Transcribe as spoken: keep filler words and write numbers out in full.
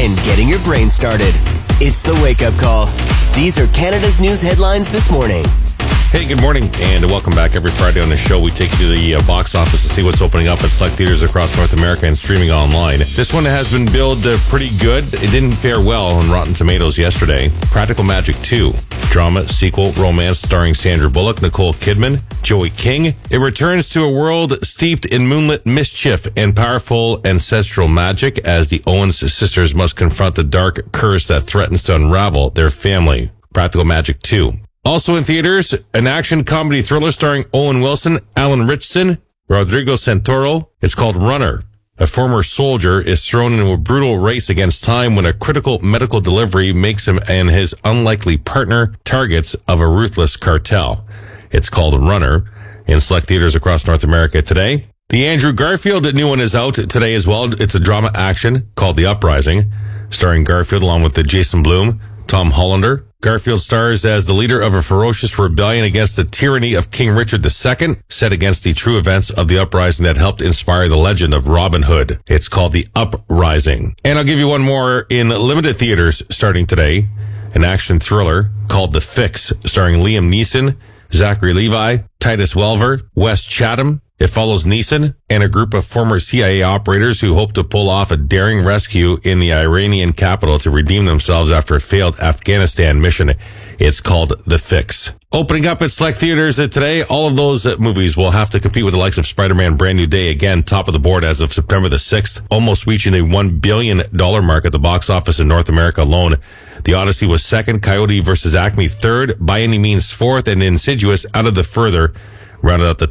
and getting your brain started. It's the wake-up call. These are Canada's news headlines this morning. Hey, good morning, and welcome back. Every Friday on the show, we take you to the uh, box office to see what's opening up at select theaters across North America and streaming online. This one has been billed uh, pretty good. It didn't fare well on Rotten Tomatoes yesterday. Practical Magic two, drama, sequel, romance starring Sandra Bullock, Nicole Kidman, Joey King. It returns to a world steeped in moonlit mischief and powerful ancestral magic as the Owens sisters must confront the dark curse that threatens to unravel their family. Practical Magic two. Also in theaters, an action comedy thriller starring Owen Wilson, Alan Ritchson, Rodrigo Santoro. It's called Runner. A former soldier is thrown into a brutal race against time when a critical medical delivery makes him and his unlikely partner targets of a ruthless cartel. It's called Runner in select theaters across North America today. The Andrew Garfield new one is out today as well. It's a drama action called The Uprising, starring Garfield along with the Jason Blum, Tom Hollander. Garfield stars as the leader of a ferocious rebellion against the tyranny of King Richard the Second, set against the true events of the uprising that helped inspire the legend of Robin Hood. It's called The Uprising. And I'll give you one more in limited theaters starting today. An action thriller called The Fix, starring Liam Neeson, Zachary Levi, Titus Welliver, Wes Chatham. It follows Neeson and a group of former C I A operators who hope to pull off a daring rescue in the Iranian capital to redeem themselves after a failed Afghanistan mission. It's called The Fix. Opening up at select theaters today, all of those movies will have to compete with the likes of Spider-Man Brand New Day, again, top of the board as of September the sixth, almost reaching the one billion dollars mark at the box office in North America alone. The Odyssey was second, Coyote versus Acme third, By Any Means fourth, and Insidious Out of the Further rounded out the